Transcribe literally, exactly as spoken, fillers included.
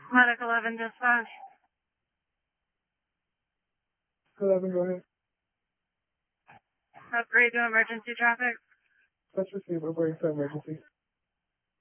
Medic eleven dispatch. eleven, go ahead. Upgrade to emergency traffic. Let's receive. We're waiting for emergency.